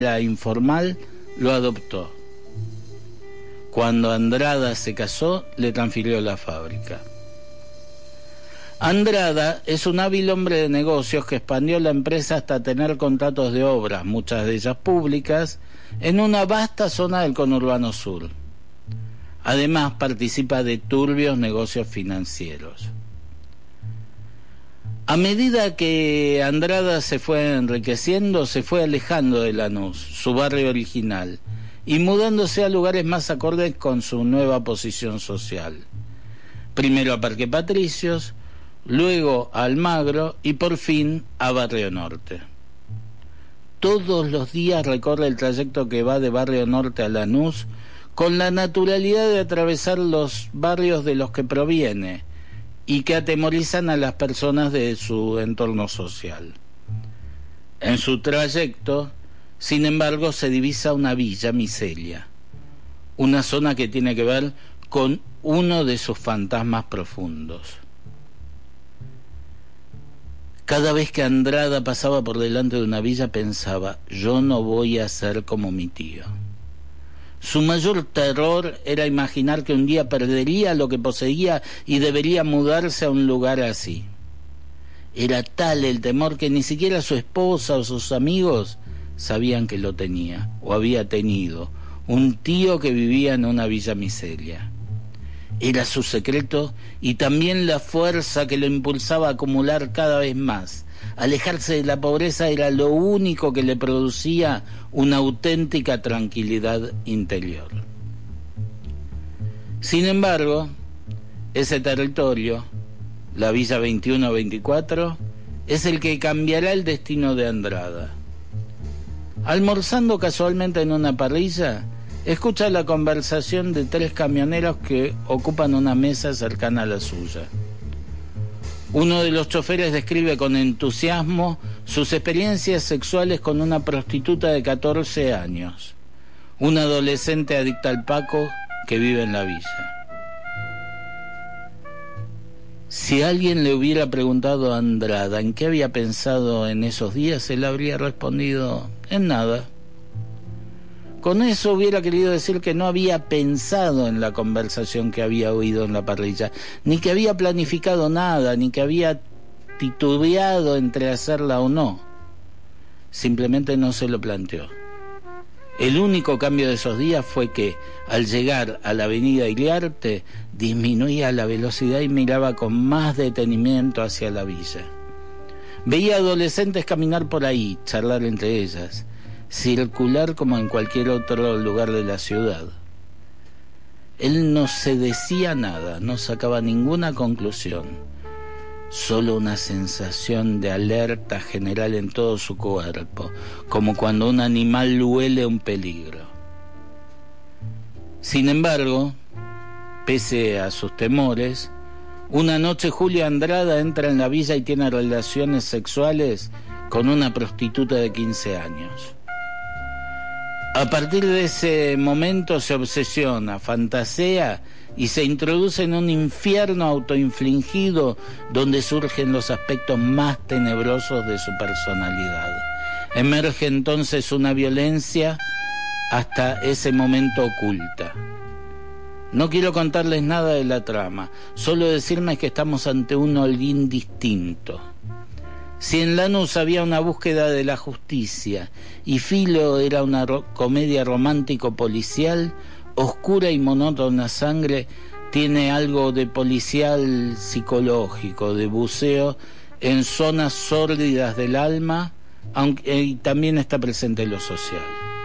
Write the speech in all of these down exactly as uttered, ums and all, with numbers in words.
informal lo adoptó. Cuando Andrada se casó, le transfirió la fábrica. Andrada es un hábil hombre de negocios que expandió la empresa hasta tener contratos de obras, muchas de ellas públicas, en una vasta zona del conurbano sur. Además, participa de turbios negocios financieros. A medida que Andrada se fue enriqueciendo, se fue alejando de Lanús, su barrio original, y mudándose a lugares más acordes con su nueva posición social. Primero a Parque Patricios, luego a Almagro y por fin a Barrio Norte. Todos los días recorre el trayecto que va de Barrio Norte a Lanús con la naturalidad de atravesar los barrios de los que proviene y que atemorizan a las personas de su entorno social. En su trayecto, sin embargo, se divisa una villa Miselia, una zona que tiene que ver con uno de sus fantasmas profundos. Cada vez que Andrada pasaba por delante de una villa pensaba: yo no voy a ser como mi tío. Su mayor terror era imaginar que un día perdería lo que poseía y debería mudarse a un lugar así. Era tal el temor que ni siquiera su esposa o sus amigos sabían que lo tenía o había tenido un tío que vivía en una villa Miselia. Era su secreto y también la fuerza que lo impulsaba a acumular cada vez más. Alejarse de la pobreza era lo único que le producía una auténtica tranquilidad interior. Sin embargo, ese territorio, la Villa veintiuno veinticuatro, es el que cambiará el destino de Andrada. Almorzando casualmente en una parrilla, escucha la conversación de tres camioneros que ocupan una mesa cercana a la suya. Uno de los choferes describe con entusiasmo sus experiencias sexuales con una prostituta de catorce años, una adolescente adicta al paco que vive en la villa. Si alguien le hubiera preguntado a Andrada en qué había pensado en esos días, él habría respondido: en nada. Con eso hubiera querido decir que no había pensado en la conversación que había oído en la parrilla, ni que había planificado nada, ni que había titubeado entre hacerla o no. Simplemente no se lo planteó. El único cambio de esos días fue que, al llegar a la avenida Iriarte, disminuía la velocidad y miraba con más detenimiento hacia la villa. Veía adolescentes caminar por ahí, charlar entre ellas, circular como en cualquier otro lugar de la ciudad. Él no se decía nada, no sacaba ninguna conclusión, solo una sensación de alerta general en todo su cuerpo, como cuando un animal huele un peligro. Sin embargo, pese a sus temores, una noche Julio Andrada entra en la villa y tiene relaciones sexuales con una prostituta de quince años. A partir de ese momento se obsesiona, fantasea y se introduce en un infierno autoinfligido donde surgen los aspectos más tenebrosos de su personalidad. Emerge entonces una violencia hasta ese momento oculta. No quiero contarles nada de la trama, solo decirles que estamos ante un Holguín distinto. Si en Lanús había una búsqueda de la justicia y Filo era una ro- comedia romántico-policial, Oscura y monótona sangre tiene algo de policial psicológico, de buceo en zonas sórdidas del alma, aunque y también está presente lo social.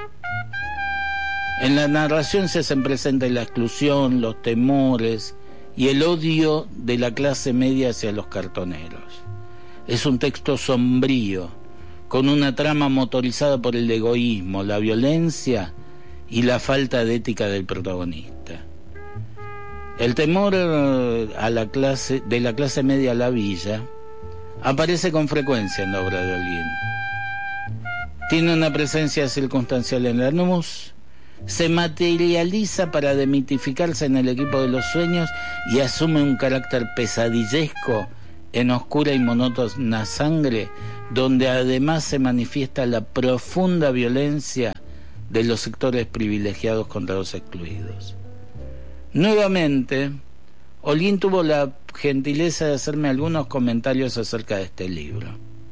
En la narración se hacen presentes la exclusión, los temores y el odio de la clase media hacia los cartoneros. Es un texto sombrío, con una trama motorizada por el egoísmo, la violencia y la falta de ética del protagonista. El temor a la clase, de la clase media a la villa aparece con frecuencia en la obra de Holguín. Tiene una presencia circunstancial en Lanús, se materializa para demitificarse en el equipo de los sueños y asume un carácter pesadillesco en Oscura y monótona sangre, donde además se manifiesta la profunda violencia de los sectores privilegiados contra los excluidos. Nuevamente, Holguín tuvo la gentileza de hacerme algunos comentarios acerca de este libro.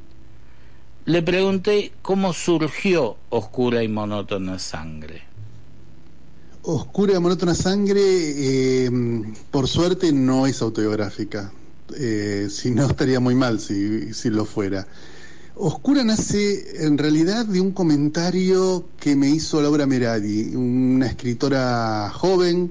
Le pregunté cómo surgió Oscura y monótona sangre. Oscura y monótona sangre, eh, por suerte, no es autobiográfica. Eh, si no, estaría muy mal si, si lo fuera. Oscura nace en realidad de un comentario que me hizo Laura Meradi, una escritora joven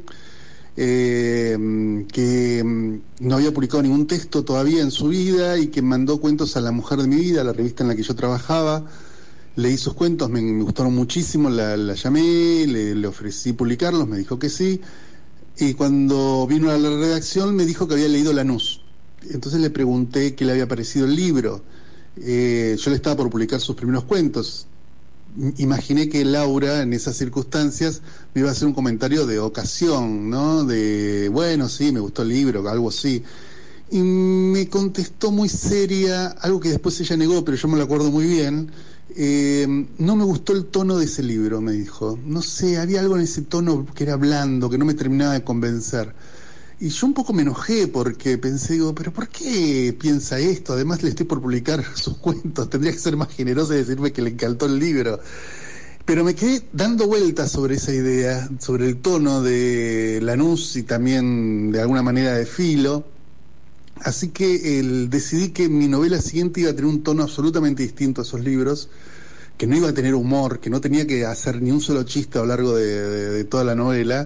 eh, que no había publicado ningún texto todavía en su vida y que mandó cuentos a La Mujer de mi Vida, la revista en la que yo trabajaba. Leí sus cuentos, me, me gustaron muchísimo, la, la llamé, le, le ofrecí publicarlos, me dijo que sí, y cuando vino a la redacción me dijo que había leído Lanús. Entonces le pregunté qué le había parecido el libro. Eh, yo le estaba por publicar sus primeros cuentos. Imaginé que Laura, en esas circunstancias, me iba a hacer un comentario de ocasión, ¿no? De, bueno, sí, me gustó el libro, algo así. Y me contestó muy seria, algo que después ella negó, pero yo me lo acuerdo muy bien. Eh, no me gustó el tono de ese libro, me dijo. No sé, había algo en ese tono que era blando, que no me terminaba de convencer. Y yo un poco me enojé porque pensé, digo, ¿pero por qué piensa esto? Además le estoy por publicar sus cuentos, tendría que ser más generosa y decirme que le encantó el libro. Pero me quedé dando vueltas sobre esa idea, sobre el tono de Lanús y también de alguna manera de Filo. Así que el, decidí que mi novela siguiente iba a tener un tono absolutamente distinto a esos libros, que no iba a tener humor, que no tenía que hacer ni un solo chiste a lo largo de, de, de toda la novela.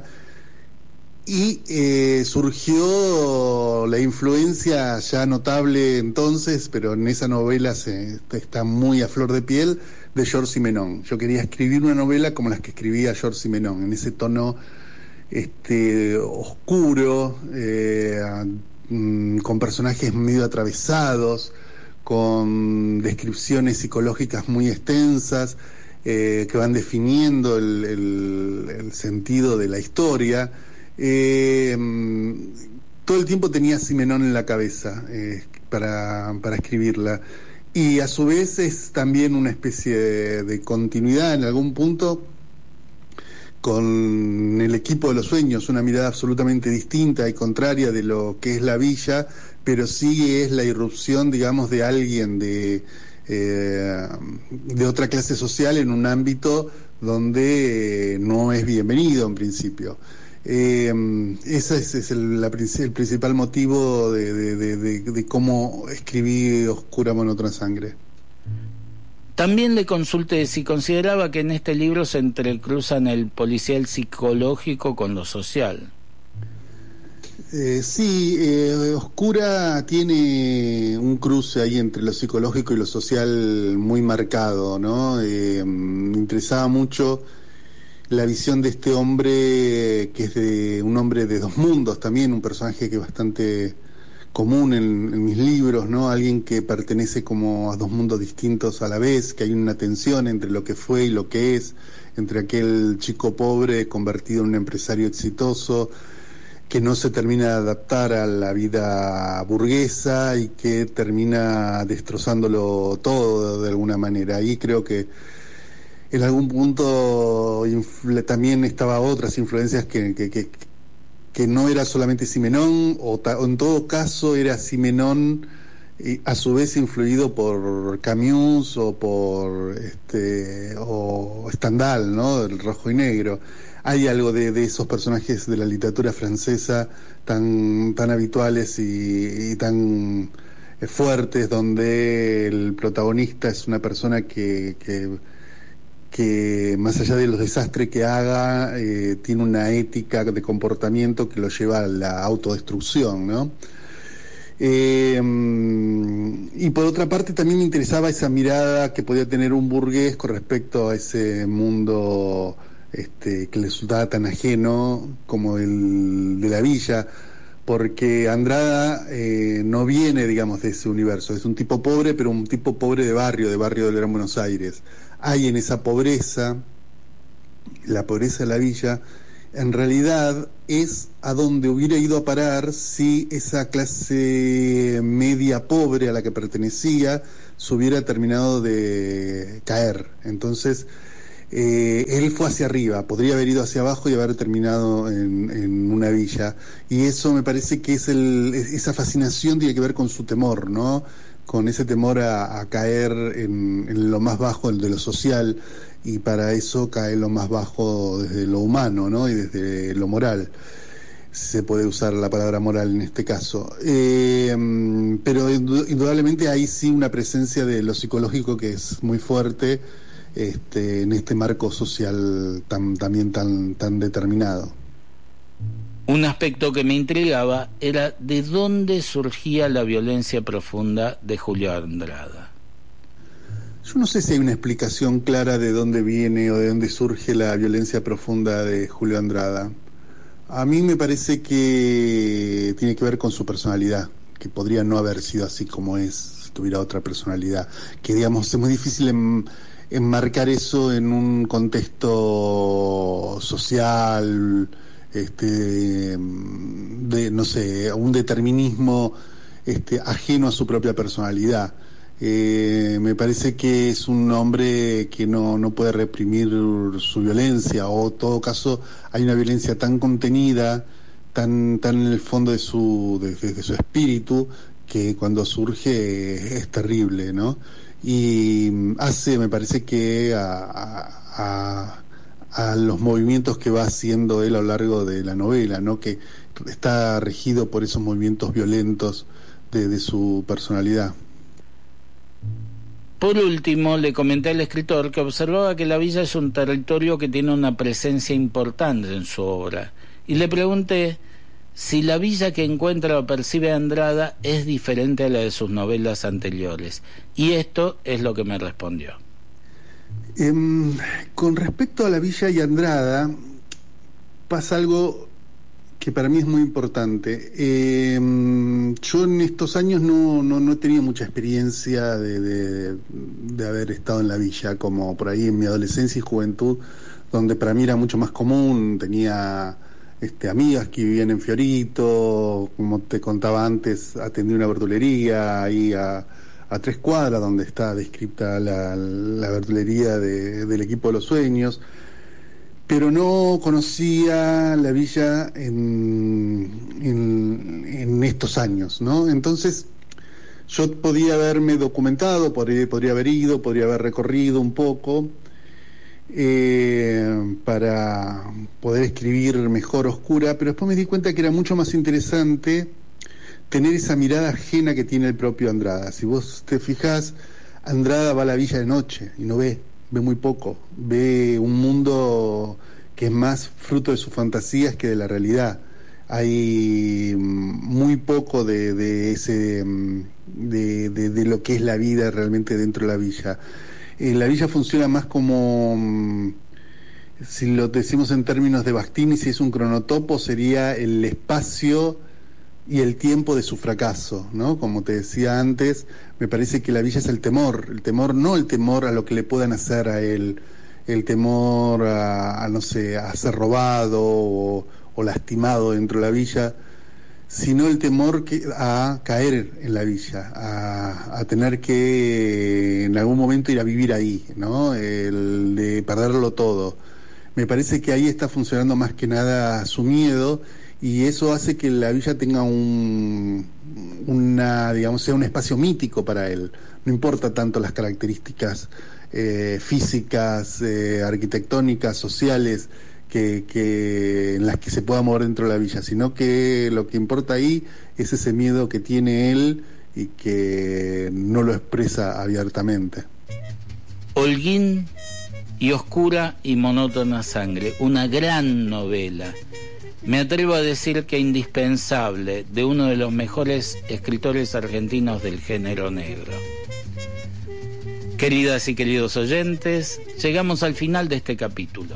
Y eh, surgió la influencia ya notable entonces, pero en esa novela se, está muy a flor de piel, de Georges Simenon. Yo quería escribir una novela como las que escribía Georges Simenon, en ese tono este, oscuro, eh, con personajes medio atravesados, con descripciones psicológicas muy extensas, eh, que van definiendo el, el, el sentido de la historia. Eh, todo el tiempo tenía Simenon en la cabeza eh, para, para escribirla, y a su vez es también una especie de, de continuidad en algún punto con El equipo de los sueños, una mirada absolutamente distinta y contraria de lo que es la villa, pero sí es la irrupción, digamos, de alguien de, eh, de otra clase social en un ámbito donde eh, no es bienvenido en principio. Eh, ese es, es el, la, el principal motivo de, de, de, de, de cómo escribí Oscura monótona sangre. También le consulté si consideraba que en este libro se entrecruzan el policial psicológico con lo social. Eh, sí, eh, Oscura tiene un cruce ahí entre lo psicológico y lo social muy marcado, ¿no? Eh, me interesaba mucho la visión de este hombre, que es de un hombre de dos mundos también, un personaje que es bastante común en, en mis libros, ¿no? Alguien que pertenece como a dos mundos distintos a la vez, que hay una tensión entre lo que fue y lo que es, entre aquel chico pobre convertido en un empresario exitoso, que no se termina de adaptar a la vida burguesa y que termina destrozándolo todo de alguna manera. Ahí creo que en algún punto también estaba otras influencias que, que, que, que no era solamente Simenon, o, ta, o en todo caso era Simenon y a su vez influido por Camus o por este o Stendhal, ¿no? El Rojo y Negro. Hay algo de, de esos personajes de la literatura francesa tan, tan habituales y, y tan fuertes, donde el protagonista es una persona que, que que más allá de los desastres que haga, eh, tiene una ética de comportamiento que lo lleva a la autodestrucción, ¿no? Eh, y por otra parte también me interesaba esa mirada que podía tener un burgués con respecto a ese mundo este, que le resultaba tan ajeno como el de la villa, porque Andrada eh, no viene, digamos, de ese universo, es un tipo pobre, pero un tipo pobre de barrio, de barrio del Gran Buenos Aires. Hay en esa pobreza, la pobreza de la villa, en realidad es a donde hubiera ido a parar si esa clase media pobre a la que pertenecía se hubiera terminado de caer. Entonces, eh, él fue hacia arriba, podría haber ido hacia abajo y haber terminado en, en una villa. Y eso me parece que es el, esa fascinación tiene que ver con su temor, ¿no? Con ese temor a, a caer en, en lo más bajo de lo social, y para eso cae lo más bajo desde lo humano, ¿no? Y desde lo moral. Se puede usar la palabra moral en este caso. Eh, pero indudablemente hay sí una presencia de lo psicológico que es muy fuerte este, en este marco social tan, también tan, tan determinado. Un aspecto que me intrigaba era de dónde surgía la violencia profunda de Julio Andrada. Yo no sé si hay una explicación clara de dónde viene o de dónde surge la violencia profunda de Julio Andrada. A mí me parece que tiene que ver con su personalidad, que podría no haber sido así como es, si tuviera otra personalidad. Que digamos, es muy difícil en, enmarcar eso en un contexto social, este, de, no sé, un determinismo este, ajeno a su propia personalidad. Eh, me parece que es un hombre que no, no puede reprimir su violencia, o en todo caso hay una violencia tan contenida, tan, tan en el fondo de su, de, de, de su espíritu, que cuando surge es terrible, ¿no? Y hace, me parece que a, a, a, a los movimientos que va haciendo él a lo largo de la novela, ¿no? Que está regido por esos movimientos violentos de, de su personalidad. Por último, le comenté al escritor que observaba que la villa es un territorio que tiene una presencia importante en su obra, y le pregunté si la villa que encuentra o percibe Andrada es diferente a la de sus novelas anteriores, y esto es lo que me respondió. Eh, con respecto a la villa y Andrada, pasa algo que para mí es muy importante. Eh, yo en estos años no, no, no he tenido mucha experiencia de, de, de haber estado en la villa, como por ahí en mi adolescencia y juventud, donde para mí era mucho más común. Tenía este, amigas que vivían en Fiorito, como te contaba antes, atendí una verdulería ahí a, a tres cuadras, donde está descrita la, la verdulería de, del equipo de los sueños. Pero no conocía la villa en, en, en estos años, ¿no? Entonces, yo podía haberme documentado, podría, podría haber ido, podría haber recorrido un poco eh, para poder escribir mejor Oscura, pero después me di cuenta que era mucho más interesante tener esa mirada ajena que tiene el propio Andrada. Si vos te fijás, Andrada va a la villa de noche y no ve. Ve muy poco, ve un mundo que es más fruto de sus fantasías que de la realidad. Hay muy poco de, de ese de, de, de lo que es la vida realmente dentro de la villa. Eh, la villa funciona más como, si lo decimos en términos de Bakhtin, si es un cronotopo, sería el espacio y el tiempo de su fracaso, ¿no? Como te decía antes, me parece que la villa es el temor, el temor, no el temor a lo que le puedan hacer a él, el temor a, a no sé, a ser robado o, o lastimado dentro de la villa, sino el temor que, a caer en la villa, a, a tener que en algún momento ir a vivir ahí, ¿no? El de perderlo todo. Me parece que ahí está funcionando más que nada su miedo, y eso hace que la villa tenga un, una, digamos, sea un espacio mítico para él. No importa tanto las características eh, físicas, eh, arquitectónicas, sociales, que, que en las que se pueda mover dentro de la villa, sino que lo que importa ahí es ese miedo que tiene él y que no lo expresa abiertamente. Holguín y Oscura y monótona sangre, una gran novela. Me atrevo a decir que indispensable, de uno de los mejores escritores argentinos del género negro. Queridas y queridos oyentes, llegamos al final de este capítulo.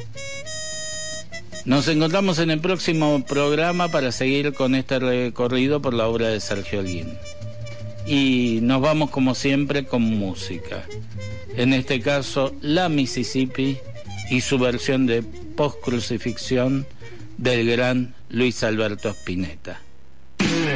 Nos encontramos en el próximo programa para seguir con este recorrido por la obra de Sergio Holguín. Y nos vamos como siempre con música. En este caso, La Mississippi y su versión de post-crucifixión del gran Luis Alberto Spinetta.